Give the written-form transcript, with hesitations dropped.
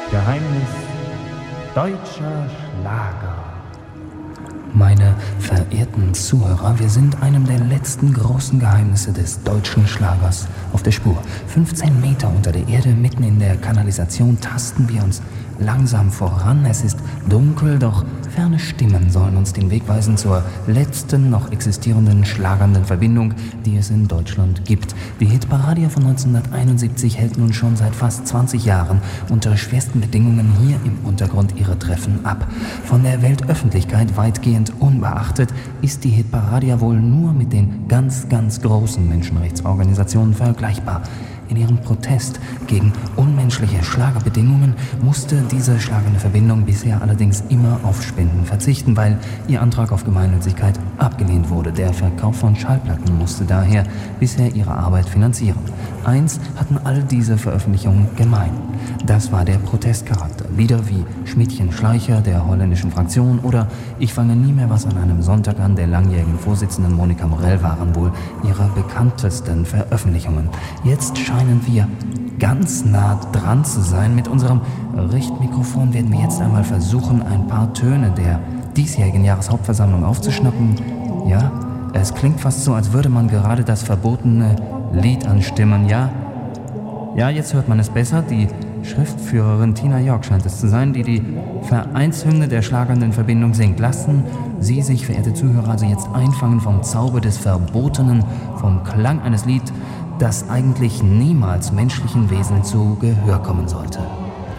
Geheimnis deutscher Schlager. Meine verehrten Zuhörer, wir sind einem der letzten großen Geheimnisse des deutschen Schlagers auf der Spur. 15 Meter unter der Erde, mitten in der Kanalisation, tasten wir uns langsam voran. Es ist dunkel, doch ferne Stimmen sollen uns den Weg weisen zur letzten noch existierenden schlagernden Verbindung, die es in Deutschland gibt. Die Hitparadia von 1971 hält nun schon seit fast 20 Jahren unter schwersten Bedingungen hier im Untergrund ihre Treffen ab. Von der Weltöffentlichkeit weitgehend unbeachtet ist die Hitparadia wohl nur mit den ganz großen Menschenrechtsorganisationen vergleichbar. In ihrem Protest gegen unmenschliche Schlagerbedingungen musste diese schlagende Verbindung bisher allerdings immer auf Spenden verzichten, weil ihr Antrag auf Gemeinnützigkeit abgelehnt wurde. Der Verkauf von Schallplatten musste daher bisher ihre Arbeit finanzieren. Eins hatten all diese Veröffentlichungen gemein. Das war der Protestcharakter. Lieder wie Schmidtchen Schleicher der holländischen Fraktion oder Ich fange nie mehr was an einem Sonntag an der langjährigen Vorsitzenden Monika Morell waren wohl ihre bekanntesten Veröffentlichungen. Jetzt scheinen wir ganz nah dran zu sein. Mit unserem Richtmikrofon werden wir jetzt einmal versuchen, ein paar Töne der diesjährigen Jahreshauptversammlung aufzuschnappen. Ja, es klingt fast so, als würde man gerade das verbotene Lied anstimmen. Ja, jetzt hört man es besser. Die Schriftführerin Tina York scheint es zu sein, die die Vereinshymne der schlagernden Verbindung singt. Lassen Sie sich, verehrte Zuhörer, also jetzt einfangen vom Zauber des Verbotenen, vom Klang eines Lieds, das eigentlich niemals menschlichen Wesen zu Gehör kommen sollte.